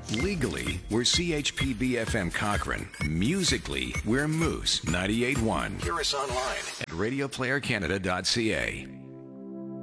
Legally, we're CHPB FM Cochrane. Musically, we're Moose 98.1. Hear us online at radioplayercanada.ca.